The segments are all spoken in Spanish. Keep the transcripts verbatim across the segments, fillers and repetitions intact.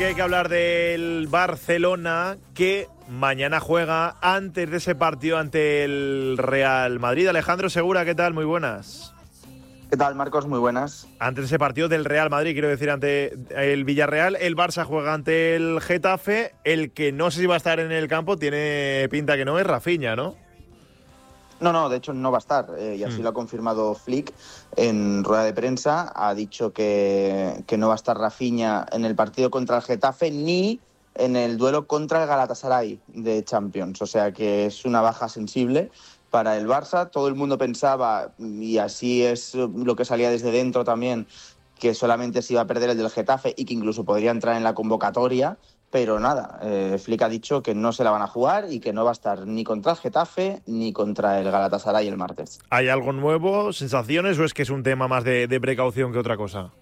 Hay que hablar del Barcelona, que mañana juega antes de ese partido ante el Real Madrid. Alejandro Segura, ¿qué tal? Muy buenas. ¿Qué tal, Marcos? Muy buenas. Antes de ese partido del Real Madrid, quiero decir, ante el Villarreal, el Barça juega ante el Getafe. El que no sé si va a estar en el campo, tiene pinta que no, es Rafinha, ¿no? No, no, de hecho no va a estar, eh, y así mm. lo ha confirmado Flick en rueda de prensa. Ha dicho que, que no va a estar Rafinha en el partido contra el Getafe ni en el duelo contra el Galatasaray de Champions. O sea que es una baja sensible para el Barça. Todo el mundo pensaba, y así es lo que salía desde dentro también, que solamente se iba a perder el del Getafe y que incluso podría entrar en la convocatoria. Pero nada, eh, Flick ha dicho que no se la van a jugar y que no va a estar ni contra el Getafe ni contra el Galatasaray el martes. ¿Hay algo nuevo, sensaciones, o es que es un tema más de, de precaución que otra cosa?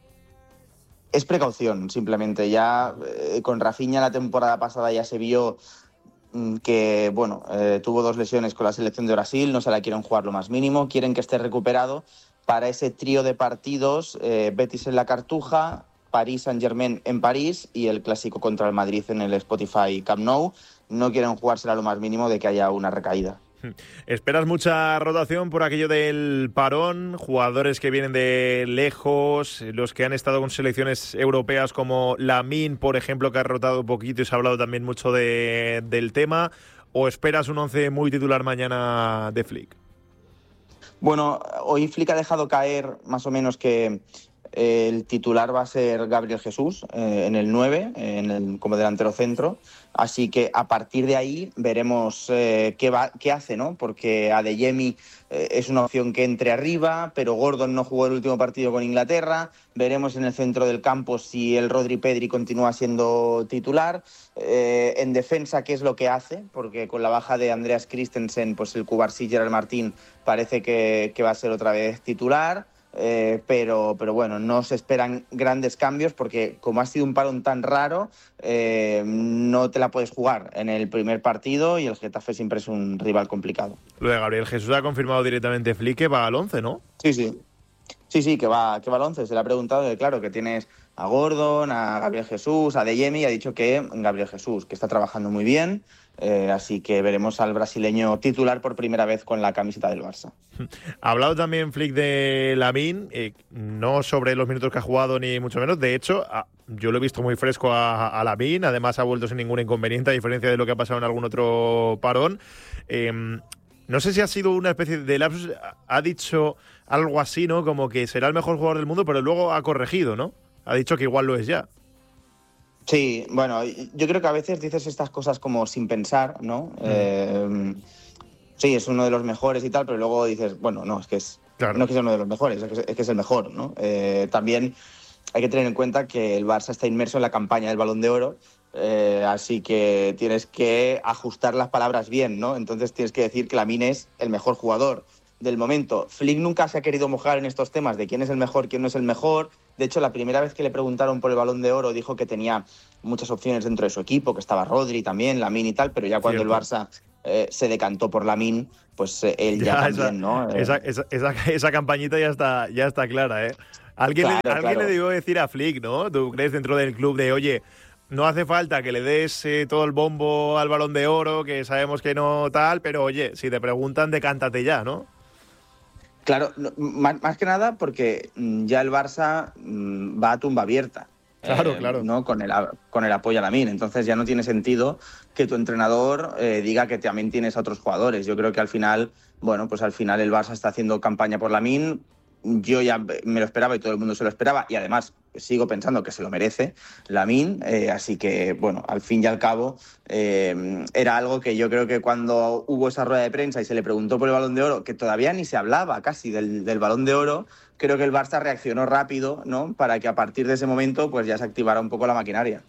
Es precaución, simplemente. Ya eh, con Rafinha la temporada pasada ya se vio mm, que bueno eh, tuvo dos lesiones con la selección de Brasil, no se la quieren jugar lo más mínimo, quieren que esté recuperado para ese trío de partidos, eh, Betis en la Cartuja, París Saint-Germain en París y el clásico contra el Madrid en el Spotify Camp Nou. No quieren jugársela lo más mínimo de que haya una recaída. ¿Esperas mucha rotación por aquello del parón? Jugadores que vienen de lejos, los que han estado con selecciones europeas como Lamine, por ejemplo, que ha rotado un poquito y se ha hablado también mucho de, del tema. ¿O esperas un once muy titular mañana de Flick? Bueno, hoy Flick ha dejado caer más o menos que el titular va a ser Gabriel Jesús eh, en el nueve, en el, como delantero centro. Así que a partir de ahí veremos eh, qué, va, qué hace, ¿no? Porque Adeyemi eh, es una opción que entre arriba, pero Gordon no jugó el último partido con Inglaterra. Veremos en el centro del campo si el Rodri Pedri continúa siendo titular. Eh, en defensa, ¿qué es lo que hace? Porque con la baja de Andreas Christensen, pues el Cubarsí Gerard Martín parece que, que va a ser otra vez titular. Eh, pero, pero bueno, no se esperan grandes cambios porque como ha sido un parón tan raro, eh, no te la puedes jugar en el primer partido y el Getafe siempre es un rival complicado. Lo de Gabriel Jesús ha confirmado directamente Flick que va al once, ¿no? Sí, sí. Sí, sí, que va, que va al once. Se le ha preguntado que claro, que tienes a Gordon, a Gabriel Jesús, a Adeyemi, y ha dicho que Gabriel Jesús, que está trabajando muy bien. Eh, así que veremos al brasileño titular por primera vez con la camiseta del Barça. Ha hablado también Flick de Lamine, eh, no sobre los minutos que ha jugado ni mucho menos. De hecho, a, yo lo he visto muy fresco a, a Lamine, además ha vuelto sin ningún inconveniente, a diferencia de lo que ha pasado en algún otro parón. Eh, no sé si ha sido una especie de lapsus, ha dicho algo así, ¿no? Como que será el mejor jugador del mundo, pero luego ha corregido, ¿no? Ha dicho que igual lo es ya. Sí, bueno, yo creo que a veces dices estas cosas como sin pensar, ¿no? Mm. Eh, sí, es uno de los mejores y tal, pero luego dices, bueno, no, es que es, claro. no es que sea uno de los mejores, es que es, es, que es el mejor, ¿no? Eh, también hay que tener en cuenta que el Barça está inmerso en la campaña del Balón de Oro, eh, así que tienes que ajustar las palabras bien, ¿no? Entonces tienes que decir que Lamine es el mejor jugador del momento. Flick nunca se ha querido mojar en estos temas de quién es el mejor, quién no es el mejor. De hecho, la primera vez que le preguntaron por el Balón de Oro dijo que tenía muchas opciones dentro de su equipo, que estaba Rodri también, Lamine y tal, pero ya cuando Cierto. el Barça eh, se decantó por Lamine, pues eh, él ya, ya también, esa, ¿no? Esa, esa, esa, esa campañita ya está, ya está clara, ¿eh? Alguien, claro, le, alguien claro. le debió decir a Flick, ¿no? ¿Tú crees dentro del club de, oye, no hace falta que le des eh, todo el bombo al Balón de Oro, que sabemos que no tal, pero oye, si te preguntan, decántate ya, ¿no? Claro, no, más, más que nada porque ya el Barça mmm, va a tumba abierta. Claro, eh, claro. ¿no? Con el, con el apoyo a Lamine. Entonces ya no tiene sentido que tu entrenador eh, diga que también tienes a otros jugadores. Yo creo que al final, bueno, pues al final el Barça está haciendo campaña por Lamine. Yo ya me lo esperaba y todo el mundo se lo esperaba. Y además sigo pensando que se lo merece Lamine. Eh, así que, bueno, al fin y al cabo eh, era algo que yo creo que cuando hubo esa rueda de prensa y se le preguntó por el Balón de Oro, que todavía ni se hablaba casi del, del Balón de Oro, creo que el Barça reaccionó rápido, ¿no? Para que a partir de ese momento pues ya se activara un poco la maquinaria.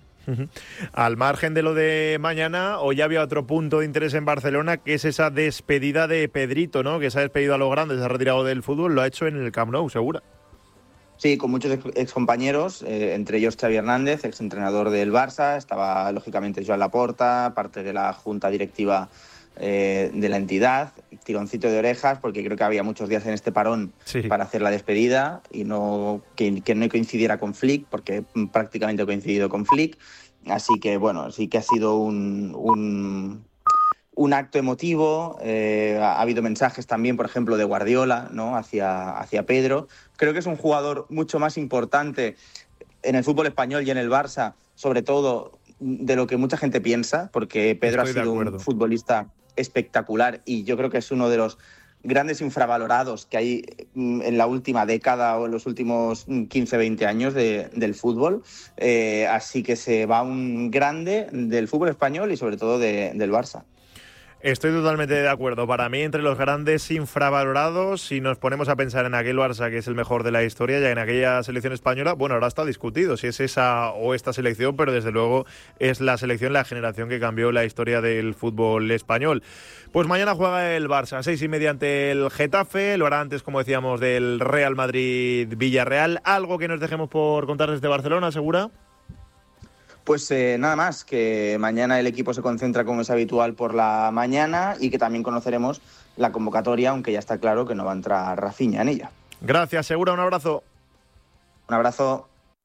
Al margen de lo de mañana, hoy había otro punto de interés en Barcelona, que es esa despedida de Pedrito, ¿no? Que se ha despedido a lo grande, se ha retirado del fútbol, lo ha hecho en el Camp Nou, segura. Sí, con muchos excompañeros, eh, entre ellos Xavi Hernández, exentrenador del Barça, estaba lógicamente Joan Laporta, parte de la junta directiva eh, de la entidad, tironcito de orejas, porque creo que había muchos días en este parón sí. para hacer la despedida y no que, que no coincidiera con Flick, porque prácticamente ha coincidido con Flick. Así que, bueno, sí que ha sido un, un, un acto emotivo. Eh, ha, ha habido mensajes también, por ejemplo, de Guardiola, ¿no?, hacia, hacia Pedro. Creo que es un jugador mucho más importante en el fútbol español y en el Barça, sobre todo de lo que mucha gente piensa, porque Pedro Estoy ha sido un futbolista espectacular y yo creo que es uno de los grandes infravalorados que hay en la última década o en los últimos quince, veinte años de, del fútbol. Eh, así que se va un grande del fútbol español y sobre todo de, del Barça. Estoy totalmente de acuerdo. Para mí, entre los grandes infravalorados, si nos ponemos a pensar en aquel Barça que es el mejor de la historia, ya en aquella selección española, bueno, ahora está discutido si es esa o esta selección, pero desde luego es la selección, la generación que cambió la historia del fútbol español. Pues mañana juega el Barça a seis y media ante el Getafe, lo hará antes, como decíamos, del Real Madrid-Villarreal. ¿Algo que nos dejemos por contar desde Barcelona, Segura? Pues eh, nada más, que mañana el equipo se concentra como es habitual por la mañana y que también conoceremos la convocatoria, aunque ya está claro que no va a entrar Rafinha en ella. Gracias, Segura, un abrazo. Un abrazo.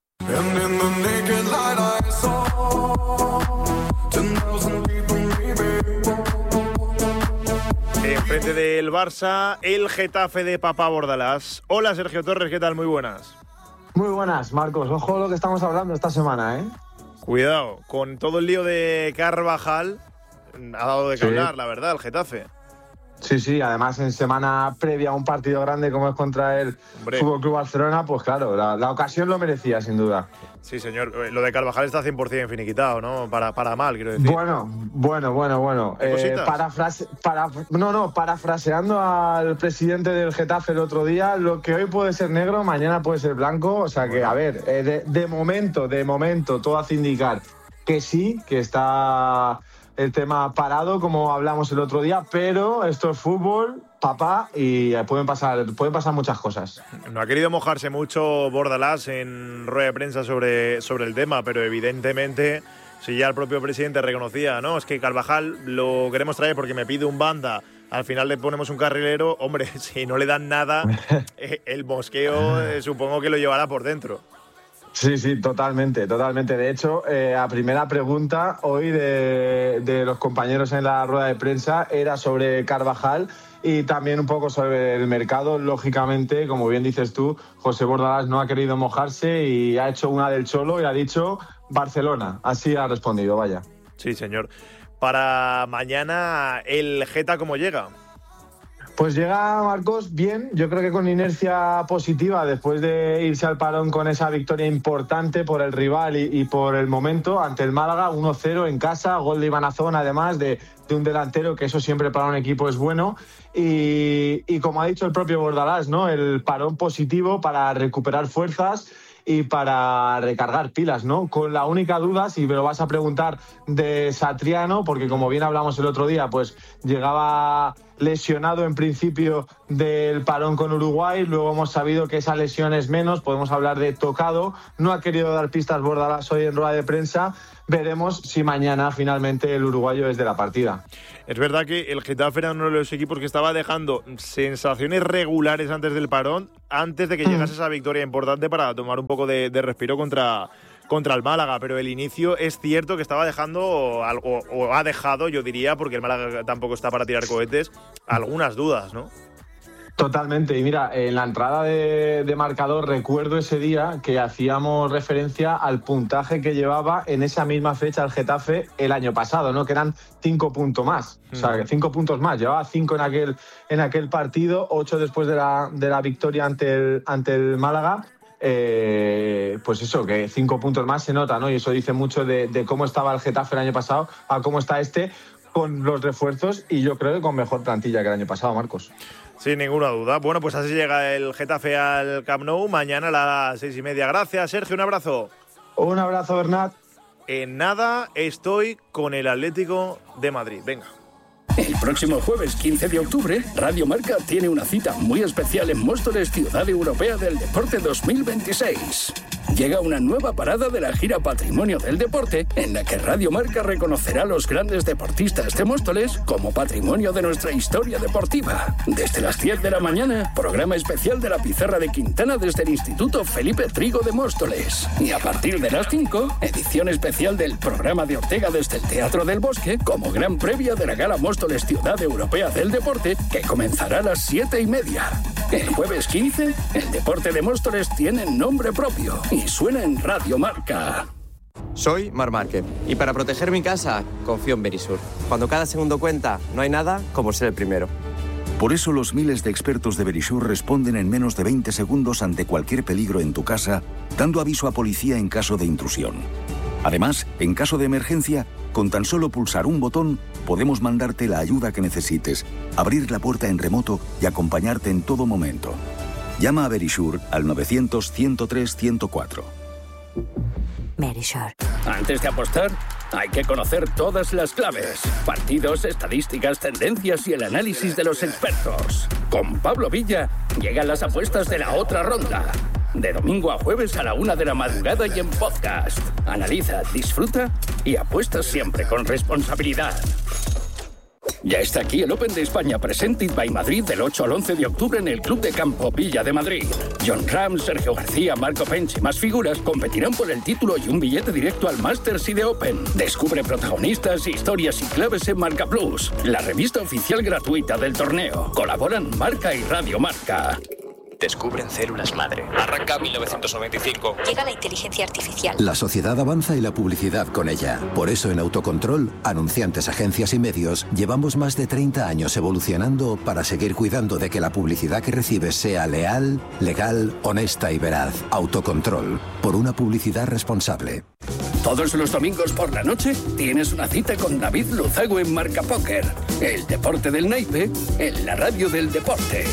Enfrente del Barça, el Getafe de Papá Bordalás. Hola, Sergio Torres, ¿qué tal? Muy buenas. Muy buenas, Marcos. Ojo lo que estamos hablando esta semana, ¿eh? Cuidado, con todo el lío de Carvajal, ha dado de qué hablar, sí, la verdad, el Getafe. Sí, sí, además en semana previa a un partido grande como es contra el Hombre. Fútbol Club Barcelona, pues claro, la, la ocasión lo merecía, sin duda. Sí, señor. Lo de Carvajal está cien por ciento finiquitado, ¿no? Para, para mal, quiero decir. Bueno, bueno, bueno, bueno. Eh, parafrase, para, no, no, parafraseando al presidente del Getafe el otro día, lo que hoy puede ser negro, mañana puede ser blanco. O sea que, bueno. a ver, eh, de, de momento, de momento, todo hace indicar que sí, que está el tema parado, como hablamos el otro día, pero esto es fútbol, papá, y pueden pasar, pueden pasar muchas cosas. No ha querido mojarse mucho Bordalás en rueda de prensa sobre, sobre el tema, pero evidentemente, si ya el propio presidente reconocía, no, es que Carvajal lo queremos traer porque me pide un banda, al final le ponemos un carrilero, hombre, si no le dan nada, el mosqueo eh, supongo que lo llevará por dentro. Sí, sí, totalmente, totalmente. De hecho, eh, a primera pregunta hoy de, de los compañeros en la rueda de prensa era sobre Carvajal y también un poco sobre el mercado. Lógicamente, como bien dices tú, José Bordalás no ha querido mojarse y ha hecho una del Cholo y ha dicho Barcelona. Así ha respondido, vaya. Sí, señor. Para mañana, ¿el Geta cómo llega? Pues llega Marcos bien, yo creo que con inercia positiva después de irse al parón con esa victoria importante por el rival y, y por el momento ante el Málaga, uno cero en casa, gol de Iván Azón además de, de un delantero, que eso siempre para un equipo es bueno. Y, y como ha dicho el propio Bordalás, ¿no?, el parón positivo para recuperar fuerzas y para recargar pilas, ¿no? Con la única duda, si me lo vas a preguntar, de Satriano, porque como bien hablamos el otro día, pues llegaba lesionado en principio del parón con Uruguay, luego hemos sabido que esa lesión es menos, podemos hablar de tocado, no ha querido dar pistas Bordalás hoy en rueda de prensa, veremos si mañana finalmente el uruguayo es de la partida. Es verdad que el Getafe era uno de los equipos que estaba dejando sensaciones regulares antes del parón, antes de que llegase esa victoria importante para tomar un poco de, de respiro contra, contra el Málaga, pero el inicio es cierto que estaba dejando algo, o ha dejado, yo diría, porque el Málaga tampoco está para tirar cohetes, algunas dudas, ¿no? Totalmente, y mira, en la entrada de, de marcador recuerdo ese día que hacíamos referencia al puntaje que llevaba en esa misma fecha el Getafe el año pasado, ¿no?, que eran cinco puntos más, mm. o sea, cinco puntos más, llevaba cinco en aquel, en aquel partido, ocho después de la, de la victoria ante el, ante el Málaga. Eh, pues eso, que cinco puntos más se nota, ¿no? Y eso dice mucho de, de cómo estaba el Getafe el año pasado a cómo está este, con los refuerzos y yo creo que con mejor plantilla que el año pasado, Marcos. Sin ninguna duda. Bueno, pues así llega el Getafe al Camp Nou, mañana a las seis y media. Gracias, Sergio, un abrazo. Un abrazo, Bernat. En nada estoy con el Atlético de Madrid. Venga. El próximo jueves quince de octubre, Radio Marca tiene una cita muy especial en Móstoles, Ciudad Europea del Deporte dos mil veintiséis. llega una nueva parada de la gira Patrimonio del Deporte, en la que Radio Marca reconocerá a los grandes deportistas de Móstoles como patrimonio de nuestra historia deportiva. Desde las diez de la mañana, programa especial de la Pizarra de Quintana desde el Instituto Felipe Trigo de Móstoles. Y a partir de las cinco, edición especial del programa de Ortega desde el Teatro del Bosque, como gran previa de la Gala Móstoles Ciudad Europea del Deporte, que comenzará a las siete y media. El jueves quince, el deporte de Móstoles tiene nombre propio y suena en Radio Marca. Soy Marc Márquez y para proteger mi casa confío en Verisur. Cuando cada segundo cuenta, no hay nada como ser el primero. Por eso los miles de expertos de Verisur responden en menos de veinte segundos ante cualquier peligro en tu casa, dando aviso a policía en caso de intrusión. Además, en caso de emergencia, con tan solo pulsar un botón, podemos mandarte la ayuda que necesites, abrir la puerta en remoto y acompañarte en todo momento. Llama a Verisur al novecientos, ciento tres, ciento cuatro. Verisur. Antes de apostar, hay que conocer todas las claves, partidos, estadísticas, tendencias y el análisis de los expertos. Con Pablo Villa llegan las apuestas de la otra ronda. De domingo a jueves a la una de la madrugada y en podcast. Analiza, disfruta y apuesta siempre con responsabilidad. Ya está aquí el Open de España Presented by Madrid del ocho al once de octubre en el Club de Campo Villa de Madrid. John Ram, Sergio García, Marco Pench y más figuras competirán por el título y un billete directo al Masters y de Open. Descubre protagonistas, historias y claves en Marca Plus, la revista oficial gratuita del torneo. Colaboran Marca y Radio Marca. Descubren células madre. Arranca mil novecientos noventa y cinco. Llega la inteligencia artificial. La sociedad avanza y la publicidad con ella. Por eso en Autocontrol, anunciantes, agencias y medios, llevamos más de treinta años evolucionando para seguir cuidando de que la publicidad que recibes sea leal, legal, honesta y veraz. Autocontrol, por una publicidad responsable. Todos los domingos por la noche tienes una cita con David Luzago en Marca Póker. El deporte del naipe en la radio del deporte.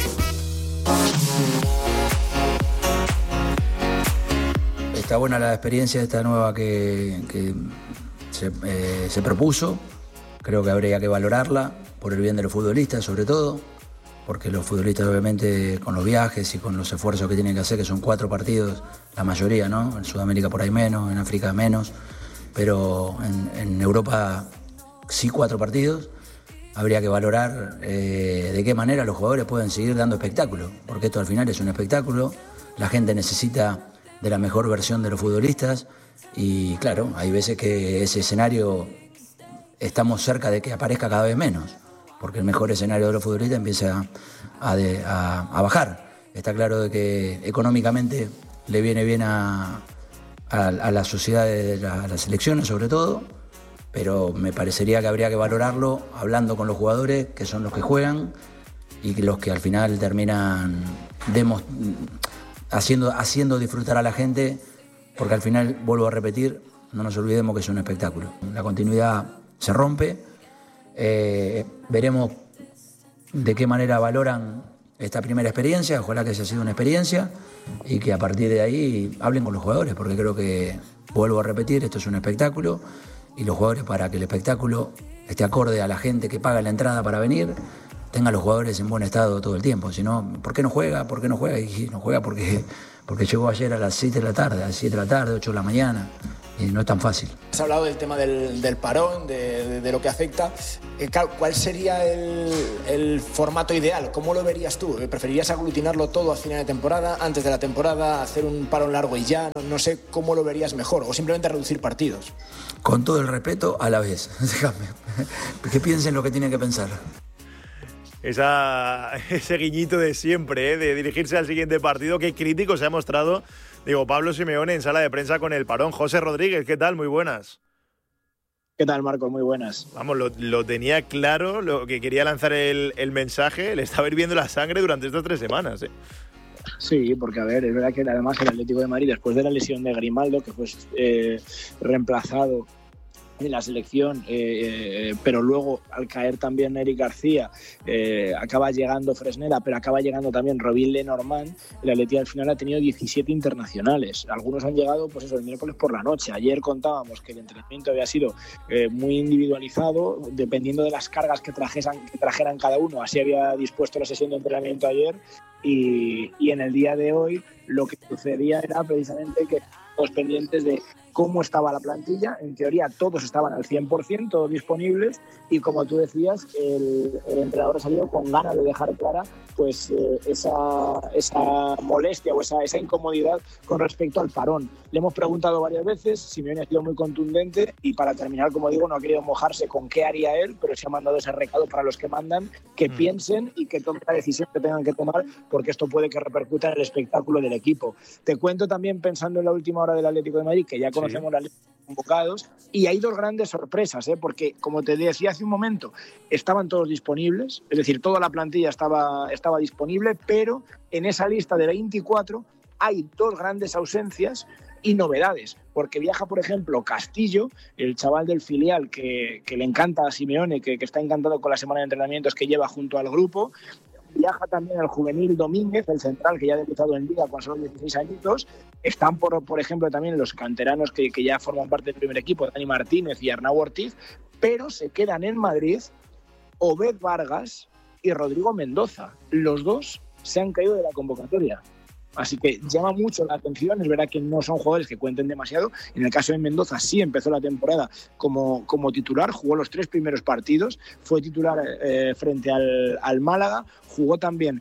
Está buena la experiencia esta nueva que, que se, eh, se propuso. Creo que habría que valorarla por el bien de los futbolistas sobre todo, porque los futbolistas obviamente con los viajes y con los esfuerzos que tienen que hacer, que son cuatro partidos, la mayoría, ¿no? En Sudamérica por ahí menos, en África menos, pero en, en Europa sí cuatro partidos. Habría que valorar eh, de qué manera los jugadores pueden seguir dando espectáculo, porque esto al final es un espectáculo, la gente necesita de la mejor versión de los futbolistas y claro, hay veces que ese escenario estamos cerca de que aparezca cada vez menos, porque el mejor escenario de los futbolistas empieza a, de, a, a bajar. Está claro de que económicamente le viene bien a, a, a la sociedad de la, a las selecciones sobre todo, pero me parecería que habría que valorarlo hablando con los jugadores, que son los que juegan y que los que al final terminan demos, haciendo, haciendo disfrutar a la gente, porque al final, vuelvo a repetir, no nos olvidemos que es un espectáculo. La continuidad se rompe, eh, veremos de qué manera valoran esta primera experiencia, ojalá que haya sido una experiencia y que a partir de ahí hablen con los jugadores, porque creo que, vuelvo a repetir, esto es un espectáculo. Y los jugadores, para que el espectáculo esté acorde a la gente que paga la entrada para venir, tengan los jugadores en buen estado todo el tiempo. Si no, ¿por qué no juega? ¿Por qué no juega? Y no juega porque, porque llegó ayer a las siete de la tarde, a las siete de la tarde, ocho de la mañana. Y no es tan fácil. Has hablado del tema del, del parón, de, de, de lo que afecta. Eh, ¿Cuál sería el, el formato ideal? ¿Cómo lo verías tú? ¿Preferirías aglutinarlo todo a final de temporada, antes de la temporada, hacer un parón largo y ya? No, no sé cómo lo verías mejor, o simplemente reducir partidos. Con todo el respeto, a la vez. Déjame. Que piensen lo que tienen que pensar. Esa, ese guiñito de siempre, ¿eh? De dirigirse al siguiente partido. Qué crítico se ha mostrado, digo, Pablo Simeone en sala de prensa con el parón. José Rodríguez, ¿qué tal? Muy buenas. ¿Qué tal, Marcos? Muy buenas. Vamos, lo, lo tenía claro, lo que quería lanzar el, el mensaje, le estaba hirviendo la sangre durante estas tres semanas, ¿eh? Sí, porque a ver, es verdad que además el Atlético de Madrid, después de la lesión de Grimaldo, que fue eh, reemplazado en la selección, eh, eh, pero luego al caer también Eric García, eh, acaba llegando Fresneda, pero acaba llegando también Robin Lenormand. El Atleti al final ha tenido diecisiete internacionales. Algunos han llegado, pues eso, el miércoles por la noche. Ayer contábamos que el entrenamiento había sido eh, muy individualizado, dependiendo de las cargas que, trajesan, que trajeran cada uno. Así había dispuesto la sesión de entrenamiento ayer. Y, y en el día de hoy lo que sucedía era precisamente que todos pendientes de cómo estaba la plantilla. En teoría todos estaban al cien por ciento, todos disponibles, y como tú decías, el, el entrenador ha salido con ganas de dejar clara pues eh, esa, esa molestia o esa, esa incomodidad con respecto al parón. Le hemos preguntado varias veces, Simeone ha sido muy contundente y para terminar, como digo, no ha querido mojarse con qué haría él, pero se ha mandado ese recado para los que mandan, que mm. piensen y que tomen la decisión que tengan que tomar, porque esto puede que repercuta en el espectáculo del equipo. Te cuento también, pensando en la última hora del Atlético de Madrid, que ya conocemos sí. las convocados, y hay dos grandes sorpresas, ¿eh? Porque como te decía hace un momento, estaban todos disponibles, es decir, toda la plantilla estaba, estaba disponible, pero en esa lista de veinticuatro hay dos grandes ausencias y novedades, porque viaja, por ejemplo, Castillo, el chaval del filial que, que le encanta a Simeone, que, que está encantado con la semana de entrenamientos que lleva junto al grupo. Viaja también el juvenil Domínguez, el central, que ya ha debutado en Liga con solo dieciséis añitos. Están, por, por ejemplo, también los canteranos que, que ya forman parte del primer equipo, Dani Martínez y Arnau Ortiz, pero se quedan en Madrid Obed Vargas y Rodrigo Mendoza. Los dos se han caído de la convocatoria. Así que llama mucho la atención. Es verdad que no son jugadores que cuenten demasiado. En el caso de Mendoza sí empezó la temporada como, como titular, jugó los tres primeros partidos, fue titular eh, frente al, al Málaga, jugó también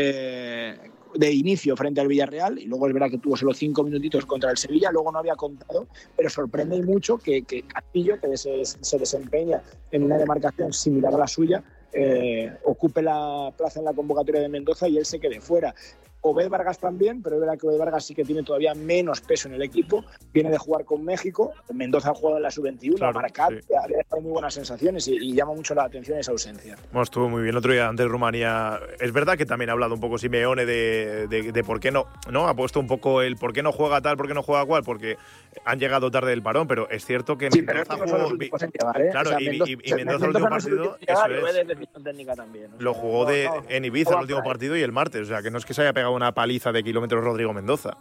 eh, de inicio frente al Villarreal y luego es verdad que tuvo solo cinco minutitos contra el Sevilla, luego no había contado, pero sorprende mucho que, que Castillo, que se, se desempeña en una demarcación similar a la suya, eh, ocupe la plaza en la convocatoria de Mendoza y él se quede fuera. Obed Vargas también, pero es verdad que Obed Vargas sí que tiene todavía menos peso en el equipo. Viene de jugar con México. Mendoza ha jugado en la sub veintiuno, claro, marcar, sí. ha dado muy buenas sensaciones y, y llama mucho la atención esa ausencia. Bueno, estuvo muy bien el otro día ante Rumanía. Es verdad que también ha hablado un poco Simeone de, de, de por qué no, ¿no? Ha puesto un poco el por qué no juega tal, por qué no juega cual, porque han llegado tarde del parón, pero es cierto que sí, Mendoza pero jugó... Llevar, ¿eh? Claro, o sea, y, Mendoza, y, y Mendoza el último partido, llevar, eso es, también, o sea, lo jugó de, no, no, en Ibiza no el último partido y el martes, o sea, que no es que se haya pegado una paliza de kilómetros Rodrigo Mendoza.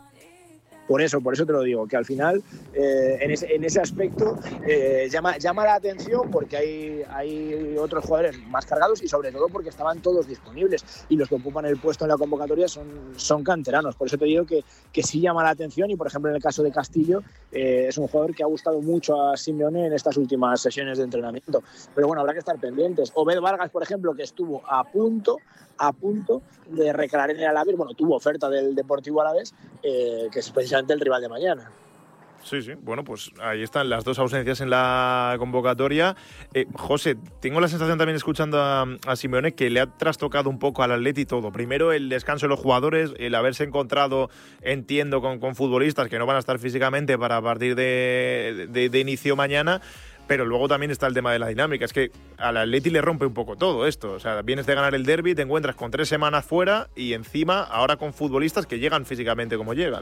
Por eso, por eso te lo digo, que al final eh, en, ese, en ese aspecto eh, llama, llama la atención porque hay, hay otros jugadores más cargados y sobre todo porque estaban todos disponibles y los que ocupan el puesto en la convocatoria son, son canteranos. Por eso te digo que, que sí llama la atención y, por ejemplo, en el caso de Castillo eh, es un jugador que ha gustado mucho a Simeone en estas últimas sesiones de entrenamiento. Pero bueno, habrá que estar pendientes. Obed Vargas, por ejemplo, que estuvo a punto a punto de recalar en el Alavés, bueno, tuvo oferta del Deportivo Alavés, eh, que es precisamente el rival de mañana. Sí, sí, bueno, pues ahí están las dos ausencias en la convocatoria. Eh, José, tengo la sensación también escuchando a, a Simeone que le ha trastocado un poco al Atleti todo. Primero el descanso de los jugadores, el haberse encontrado, entiendo, con, con futbolistas que no van a estar físicamente para partir de, de, de inicio mañana. Pero luego también está el tema de la dinámica. Es que al Atleti le rompe un poco todo esto. O sea, vienes de ganar el derbi, te encuentras con tres semanas fuera y encima ahora con futbolistas que llegan físicamente como llegan.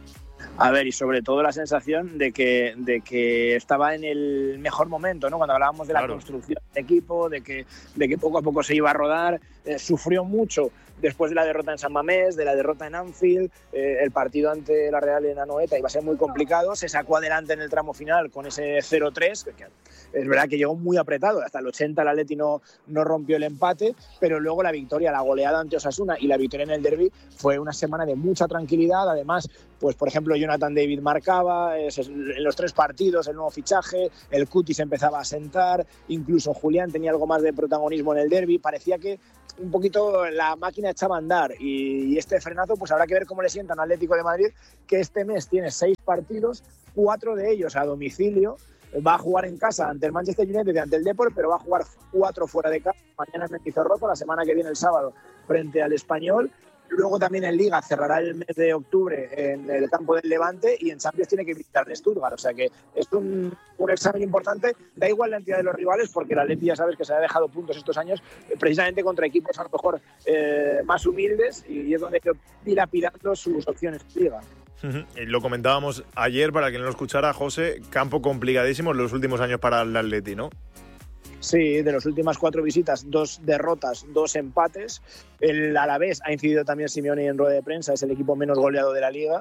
A ver, y sobre todo la sensación de que, de que estaba en el mejor momento, ¿no? Cuando hablábamos de la claro. construcción del equipo, de que, de que poco a poco se iba a rodar, eh, sufrió mucho después de la derrota en San Mamés, de la derrota en Anfield, eh, el partido ante la Real en Anoeta iba a ser muy complicado, se sacó adelante en el tramo final con ese cero tres, que es verdad que llegó muy apretado, hasta el ochenta el Atleti no, no rompió el empate, pero luego la victoria, la goleada ante Osasuna y la victoria en el derbi fue una semana de mucha tranquilidad. Además, pues por ejemplo Jonathan David marcaba, es, en los tres partidos el nuevo fichaje, el Cuti se empezaba a sentar, incluso Julián tenía algo más de protagonismo en el derbi, parecía que un poquito la máquina echaba a andar y, y este frenazo pues habrá que ver cómo le sientan al Atlético de Madrid, que este mes tiene seis partidos, cuatro de ellos a domicilio, va a jugar en casa ante el Manchester United y ante el Depor, pero va a jugar cuatro fuera de casa, mañana en Mendizorroza, la semana que viene el sábado frente al Español. Luego también en Liga cerrará el mes de octubre en el campo del Levante y en Champions tiene que visitar de Stuttgart. O sea que es un, un examen importante. Da igual la entidad de los rivales porque el Atleti ya sabes que se ha dejado puntos estos años precisamente contra equipos a lo mejor eh, más humildes y es donde irá pirando sus opciones en Liga. Lo comentábamos ayer, para quien no lo escuchara, José, campo complicadísimo en los últimos años para el Atleti, ¿no? Sí, de las últimas cuatro visitas, dos derrotas, dos empates. El Alavés ha incidido también Simeone en rueda de prensa, es el equipo menos goleado de la Liga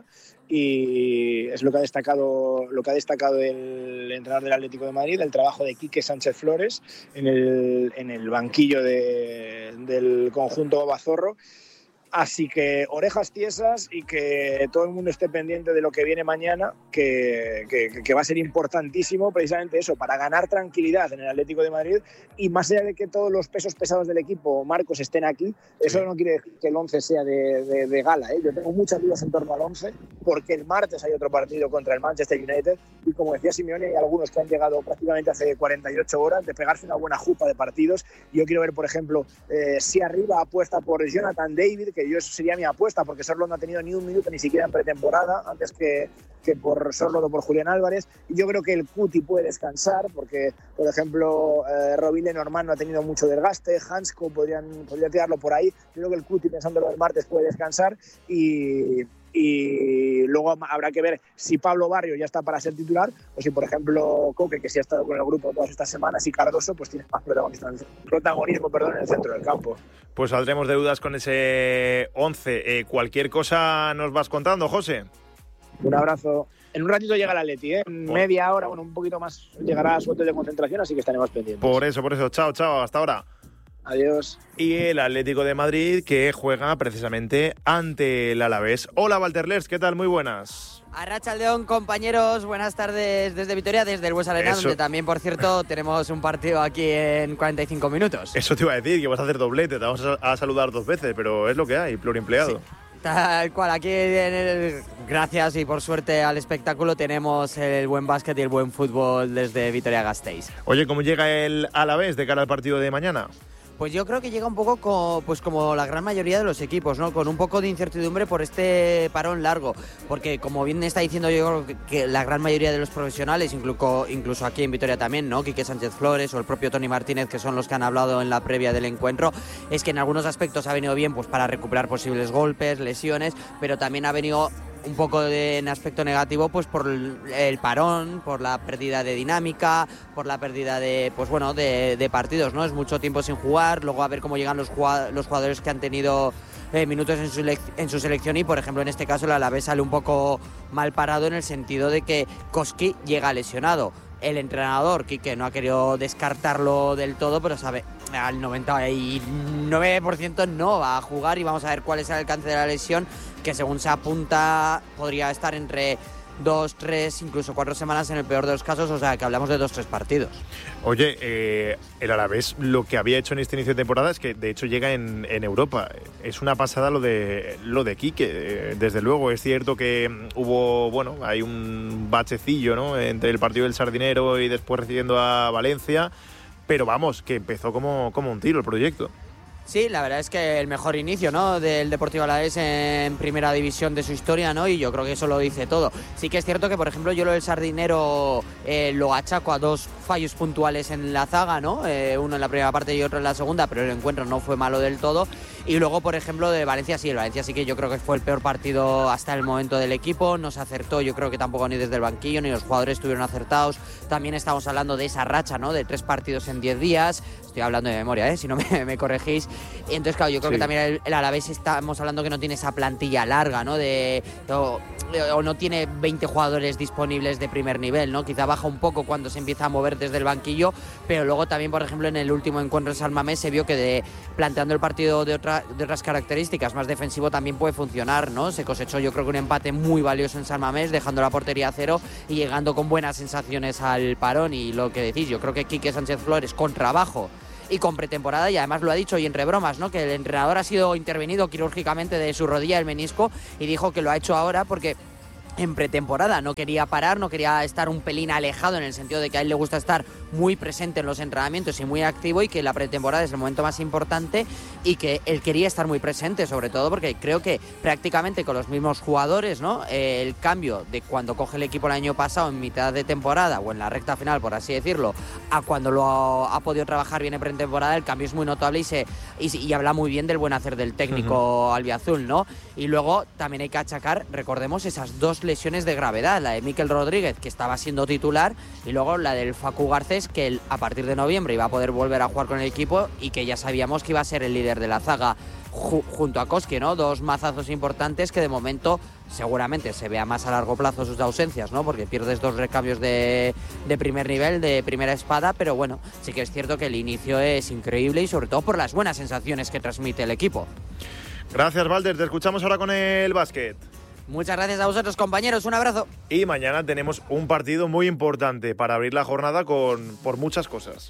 y es lo que ha destacado, lo que ha destacado el entrenador del Atlético de Madrid, el trabajo de Quique Sánchez Flores en el, en el banquillo de, del conjunto Babazorro. Así que orejas tiesas y que todo el mundo esté pendiente de lo que viene mañana, que, que, que va a ser importantísimo precisamente eso, para ganar tranquilidad en el Atlético de Madrid. Y más allá de que todos los pesos pesados del equipo, Marcos, estén aquí, eso no quiere decir que el once sea de, de, de gala, ¿eh? Yo tengo muchas dudas en torno al once, porque el martes hay otro partido contra el Manchester United y, como decía Simeone, hay algunos que han llegado prácticamente hace cuarenta y ocho horas de pegarse una buena jupa de partidos. Yo quiero ver, por ejemplo, eh, si arriba apuesta por Jonathan David, que yo eso sería mi apuesta, porque Sorloth no ha tenido ni un minuto ni siquiera en pretemporada, antes que, que por Sorloth o por Julián Álvarez. Y yo creo que el Cuti puede descansar, porque, por ejemplo, eh, Robin Lenormand no ha tenido mucho desgaste, Hansko podrían, podría tirarlo por ahí. Yo creo que el Cuti, pensándolo el martes, puede descansar y... y luego habrá que ver si Pablo Barrio ya está para ser titular o si, por ejemplo, Coque, que sí ha estado con el grupo todas estas semanas, y Cardoso, pues tiene más protagonismo perdón, en el centro del campo. Pues saldremos de dudas con ese once. Eh, cualquier cosa nos vas contando, José. Un abrazo. En un ratito llega el Atleti, ¿eh? En media hora, bueno, un poquito más llegará a su hotel de concentración, así que estaremos pendientes. Por eso, por eso. Chao, chao. Hasta ahora. Adiós. Y el Atlético de Madrid, que juega precisamente ante el Alavés. Hola, Walter Lers, ¿qué tal? Muy buenas. Arratsaldeon, compañeros, buenas tardes desde Vitoria, desde el Bues Arena, Eso. donde también, por cierto, tenemos un partido aquí en cuarenta y cinco minutos. Eso te iba a decir, que vas a hacer doblete, te vamos a saludar dos veces, pero es lo que hay, pluriempleado. Sí. Tal cual, aquí en el, gracias y por suerte al espectáculo tenemos el buen básquet y el buen fútbol desde Vitoria-Gasteiz. Oye, ¿cómo llega el Alavés de cara al partido de mañana? Pues yo creo que llega un poco como, pues como la gran mayoría de los equipos, ¿no? Con un poco de incertidumbre por este parón largo, porque como bien está diciendo, yo creo que la gran mayoría de los profesionales, incluso, incluso aquí en Vitoria también, ¿no? Quique Sánchez Flores o el propio Toni Martínez, que son los que han hablado en la previa del encuentro, es que en algunos aspectos ha venido bien pues para recuperar posibles golpes, lesiones, pero también ha venido un poco de, en aspecto negativo pues por el, el parón, por la pérdida de dinámica, por la pérdida de pues bueno de, de partidos, ¿no? Es mucho tiempo sin jugar, luego a ver cómo llegan los jugadores, los jugadores que han tenido eh, minutos en su, en su selección, y por ejemplo en este caso el Alavés sale un poco mal parado en el sentido de que Koski llega lesionado. El entrenador, Quique, no ha querido descartarlo del todo, pero sabe, al noventa y nueve por ciento no va a jugar, y vamos a ver cuál es el alcance de la lesión, que según se apunta podría estar entre dos, tres, incluso cuatro semanas en el peor de los casos, o sea que hablamos de dos, tres partidos. Oye, eh, el Alavés lo que había hecho en este inicio de temporada es que de hecho llega en, en Europa. Es una pasada lo de lo de Quique. Desde luego es cierto que hubo, bueno, hay un bachecillo, ¿no? Entre el partido del Sardinero y después recibiendo a Valencia, pero vamos, que empezó como, como un tiro el proyecto. Sí, la verdad es que el mejor inicio, ¿no?, del Deportivo Alavés en primera división de su historia, ¿no? Y yo creo que eso lo dice todo. Sí que es cierto que, por ejemplo, yo lo del Sardinero eh, lo achaco a dos fallos puntuales en la zaga, ¿no? Eh, uno en la primera parte y otro en la segunda, pero el encuentro no fue malo del todo. Y luego, por ejemplo, de Valencia, sí, el Valencia sí que yo creo que fue el peor partido hasta el momento del equipo. No se acertó, yo creo que tampoco ni desde el banquillo, ni los jugadores estuvieron acertados. También estamos hablando de esa racha, ¿no?, de tres partidos en diez días. Estoy hablando de memoria, ¿eh?, si no me, me corregís. Y entonces, claro, yo creo sí. que también el, el Alavés estamos hablando que no tiene esa plantilla larga, ¿no? De, o, o no tiene veinte jugadores disponibles de primer nivel, ¿no? Quizá baja un poco cuando se empieza a mover desde el banquillo, pero luego también, por ejemplo, en el último encuentro en San Mamés se vio que de, planteando el partido de, otra, de otras características, más defensivo, también puede funcionar, ¿no? Se cosechó, yo creo que un empate muy valioso en San Mamés, dejando la portería a cero y llegando con buenas sensaciones al parón. Y lo que decís, yo creo que Quique Sánchez Flores, con trabajo y con pretemporada, y además lo ha dicho y entre bromas, ¿no?, que el entrenador ha sido intervenido quirúrgicamente de su rodilla, el menisco, y dijo que lo ha hecho ahora porque en pretemporada no quería parar, no quería estar un pelín alejado, en el sentido de que a él le gusta estar muy presente en los entrenamientos y muy activo, y que la pretemporada es el momento más importante y que él quería estar muy presente, sobre todo porque creo que prácticamente con los mismos jugadores, ¿no?, eh, el cambio de cuando coge el equipo el año pasado en mitad de temporada o en la recta final, por así decirlo, a cuando lo ha, ha podido trabajar bien en pretemporada, el cambio es muy notable y se y, y habla muy bien del buen hacer del técnico uh-huh. albiazul, ¿no? Y luego también hay que achacar, recordemos, esas dos lesiones de gravedad, la de Mikel Rodríguez, que estaba siendo titular, y luego la del Facu Garcés, que él, a partir de noviembre iba a poder volver a jugar con el equipo y que ya sabíamos que iba a ser el líder de la zaga ju- junto a Koski, ¿no? Dos mazazos importantes que de momento seguramente se vea más a largo plazo sus ausencias, ¿no? Porque pierdes dos recambios de, de primer nivel, de primera espada, pero bueno, sí que es cierto que el inicio es increíble y sobre todo por las buenas sensaciones que transmite el equipo. Gracias, Walter. Te escuchamos ahora con el básquet. Muchas gracias a vosotros, compañeros. Un abrazo. Y mañana tenemos un partido muy importante para abrir la jornada con por muchas cosas.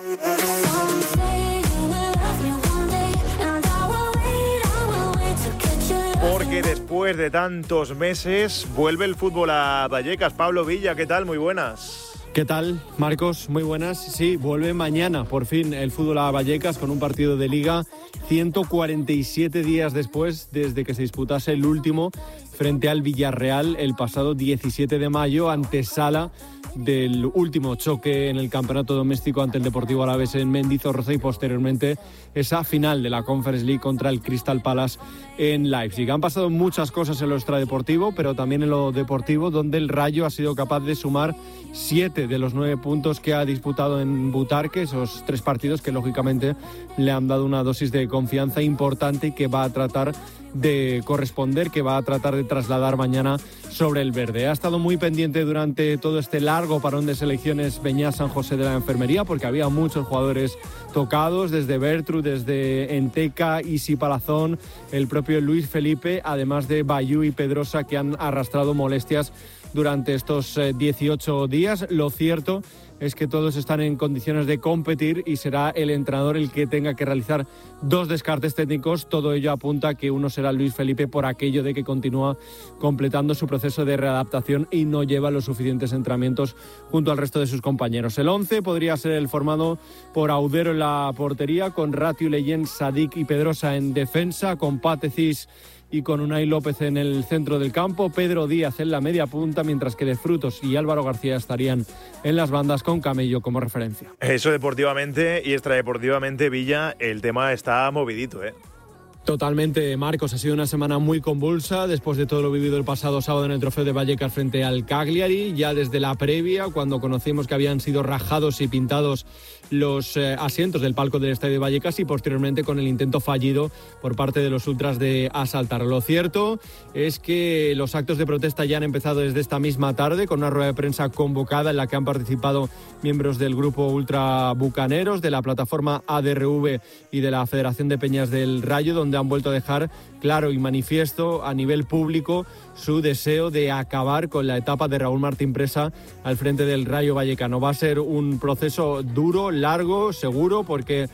Porque después de tantos meses vuelve el fútbol a Vallecas. Pablo Villa, ¿qué tal? Muy buenas. ¿Qué tal, Marcos? Muy buenas. Sí, vuelve mañana, por fin, el fútbol a Vallecas con un partido de Liga ciento cuarenta y siete días después desde que se disputase el último frente al Villarreal el pasado diecisiete de mayo, antesala del último choque en el campeonato doméstico ante el Deportivo Alavés en Mendizorroza y posteriormente esa final de la Conference League contra el Crystal Palace en Leipzig. Han pasado muchas cosas en lo extradeportivo, pero también en lo deportivo, donde el Rayo ha sido capaz de sumar siete de los nueve puntos que ha disputado en Butarque, esos tres partidos que lógicamente le han dado una dosis de confianza importante y que va a tratar de corresponder, que va a tratar de trasladar mañana sobre el verde. Ha estado muy pendiente durante todo este largo parón de selecciones Beñat San José de la Enfermería, porque había muchos jugadores tocados, desde Bertru, desde Enteca, Isi Palazón, el propio Luis Felipe, además de Bayú y Pedrosa, que han arrastrado molestias durante estos dieciocho días. Lo cierto es que todos están en condiciones de competir y será el entrenador el que tenga que realizar dos descartes técnicos. Todo ello apunta a que uno será Luis Felipe por aquello de que continúa completando su proceso de readaptación y no lleva los suficientes entrenamientos junto al resto de sus compañeros. El once podría ser el formado por Audero en la portería, con Ratiu, Leyen, Sadik y Pedrosa en defensa, con Patecis y con Unai López en el centro del campo, Pedro Díaz en la media punta, mientras que De Frutos y Álvaro García estarían en las bandas con Camello como referencia. Eso deportivamente y extradeportivamente, Villa, el tema está movidito, ¿eh? Totalmente, Marcos. Ha sido una semana muy convulsa después de todo lo vivido el pasado sábado en el Trofeo de Vallecas frente al Cagliari. Ya desde la previa, cuando conocimos que habían sido rajados y pintados los eh, asientos del palco del Estadio de Vallecas, y posteriormente con el intento fallido por parte de los ultras de asaltar. Lo cierto es que los actos de protesta ya han empezado desde esta misma tarde, con una rueda de prensa convocada en la que han participado miembros del grupo Ultra Bucaneros, de la plataforma A D R V y de la Federación de Peñas del Rayo, donde han vuelto a dejar claro y manifiesto a nivel público su deseo de acabar con la etapa de Raúl Martín Presa al frente del Rayo Vallecano. Va a ser un proceso duro, largo, seguro, porque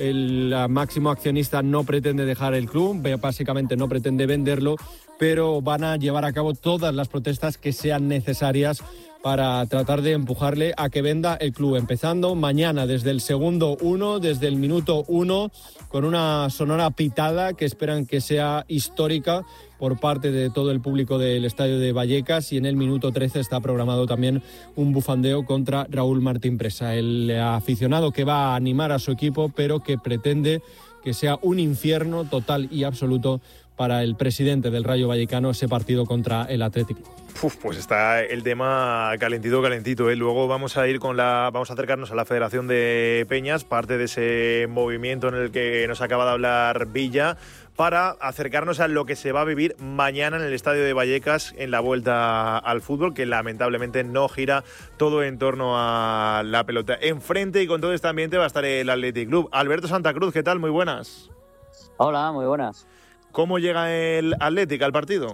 el máximo accionista no pretende dejar el club, básicamente no pretende venderlo, pero van a llevar a cabo todas las protestas que sean necesarias para tratar de empujarle a que venda el club, empezando mañana desde el segundo uno, desde el minuto uno, con una sonora pitada que esperan que sea histórica por parte de todo el público del Estadio de Vallecas, y en el minuto trece está programado también un bufandeo contra Raúl Martín Presa, el aficionado que va a animar a su equipo, pero que pretende que sea un infierno total y absoluto para el presidente del Rayo Vallecano ese partido contra el Atlético. Uf, pues está el tema calentito, calentito, ¿eh? Luego vamos a ir con la, vamos a acercarnos a la Federación de Peñas, parte de ese movimiento en el que nos acaba de hablar Villa, para acercarnos a lo que se va a vivir mañana en el Estadio de Vallecas en la vuelta al fútbol, que lamentablemente no gira todo en torno a la pelota. Enfrente y con todo este ambiente va a estar el Athletic Club. Alberto Santa Cruz, ¿qué tal? Muy buenas. Hola, muy buenas. ¿Cómo llega el Athletic al partido?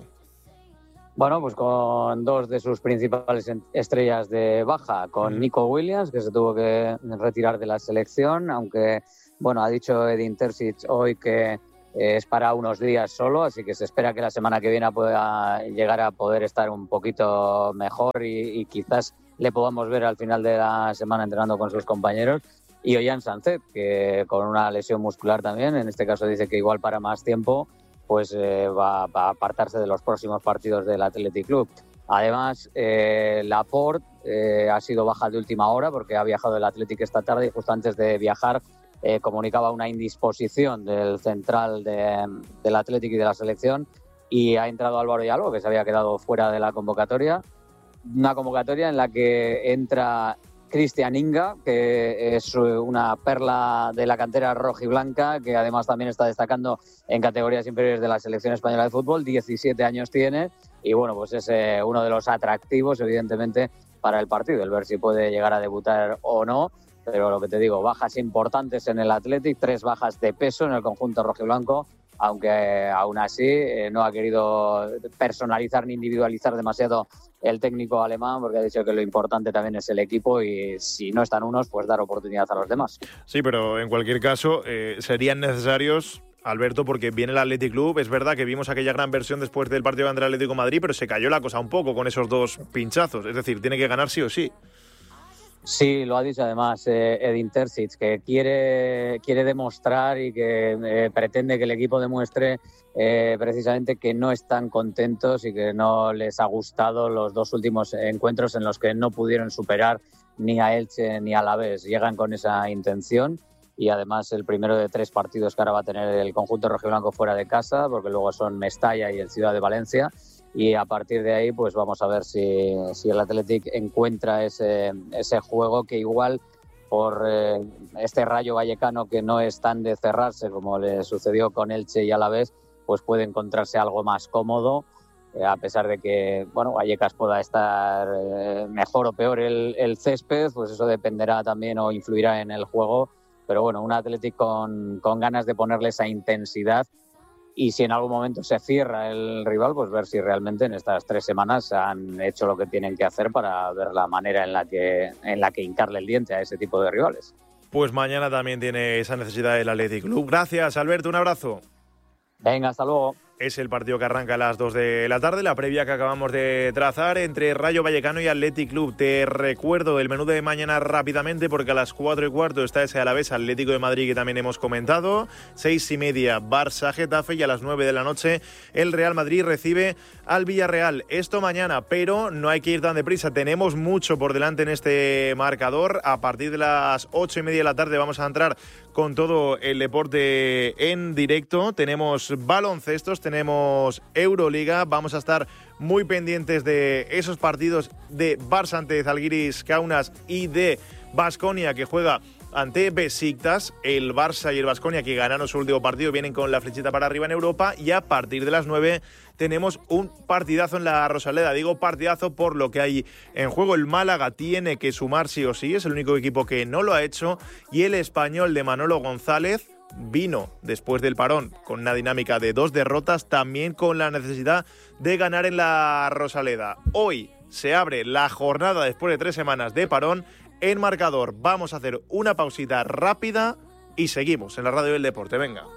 Bueno, pues con dos de sus principales estrellas de baja, con Nico Williams, que se tuvo que retirar de la selección, aunque, bueno, ha dicho Edin Terzic hoy que es para unos días solo, así que se espera que la semana que viene pueda llegar a poder estar un poquito mejor y, y quizás le podamos ver al final de la semana entrenando con sus compañeros. Y Ollán Sánchez, que con una lesión muscular también, en este caso dice que igual para más tiempo, pues eh, va, va a apartarse de los próximos partidos del Athletic Club. Además, eh, Laporte eh, ha sido baja de última hora porque ha viajado el Athletic esta tarde y justo antes de viajar eh, comunicaba una indisposición del central de, del Athletic y de la selección, y ha entrado Álvaro Hidalgo, que se había quedado fuera de la convocatoria. Una convocatoria en la que entra Cristian Inga, que es una perla de la cantera rojiblanca, que además también está destacando en categorías inferiores de la selección española de fútbol. diecisiete años tiene y bueno, pues es eh, uno de los atractivos evidentemente para el partido, el ver si puede llegar a debutar o no. Pero lo que te digo, bajas importantes en el Athletic, tres bajas de peso en el conjunto rojiblanco, aunque eh, aún así eh, no ha querido personalizar ni individualizar demasiado el técnico alemán, porque ha dicho que lo importante también es el equipo y si no están unos, pues dar oportunidad a los demás. Sí, pero en cualquier caso eh, serían necesarios, Alberto, porque viene el Athletic Club. Es verdad que vimos aquella gran versión después del partido contra el Atlético de Madrid, pero se cayó la cosa un poco con esos dos pinchazos. Es decir, tiene que ganar sí o sí. Sí, lo ha dicho además eh, Edin Terzic, que quiere, quiere demostrar y que eh, pretende que el equipo demuestre eh, precisamente que no están contentos y que no les ha gustado los dos últimos encuentros en los que no pudieron superar ni a Elche ni a Alavés. Llegan con esa intención y además el primero de tres partidos que ahora va a tener el conjunto rojiblanco fuera de casa, porque luego son Mestalla y el Ciudad de Valencia. Y a partir de ahí pues vamos a ver si, si el Athletic encuentra ese, ese juego que igual por eh, este Rayo Vallecano que no es tan de cerrarse como le sucedió con Elche y Alavés, pues puede encontrarse algo más cómodo, eh, a pesar de que bueno, Vallecas pueda estar eh, mejor o peor el, el césped, pues eso dependerá también o influirá en el juego, pero bueno, un Athletic con, con ganas de ponerle esa intensidad. Y si en algún momento se cierra el rival, pues ver si realmente en estas tres semanas han hecho lo que tienen que hacer para ver la manera en la que, en la que hincarle el diente a ese tipo de rivales. Pues mañana también tiene esa necesidad el Athletic Club. Gracias, Alberto, un abrazo. Venga, hasta luego. Es el partido que arranca a las dos de la tarde, la previa que acabamos de trazar entre Rayo Vallecano y Athletic Club. Te recuerdo el menú de mañana rápidamente porque a las cuatro y cuarto está ese Alavés Atlético de Madrid que también hemos comentado. Seis y media Barça Getafe y a las nueve de la noche el Real Madrid recibe al Villarreal. Esto mañana, pero no hay que ir tan deprisa. Tenemos mucho por delante en este marcador. A partir de las ocho y media de la tarde vamos a entrar con todo el deporte en directo. Tenemos baloncestos, tenemos Euroliga, vamos a estar muy pendientes de esos partidos de Barça ante Zalgiris Kaunas y de Baskonia que juega ante Besiktas. El Barça y el Baskonia que ganaron su último partido vienen con la flechita para arriba en Europa y a partir de las nueve tenemos un partidazo en la Rosaleda. Digo partidazo por lo que hay en juego. El Málaga tiene que sumar sí o sí, es el único equipo que no lo ha hecho y el Español de Manolo González vino después del parón con una dinámica de dos derrotas, también con la necesidad de ganar en la Rosaleda. Hoy se abre la jornada después de tres semanas de parón. En marcador vamos a hacer una pausita rápida y seguimos en la Radio del Deporte. Venga.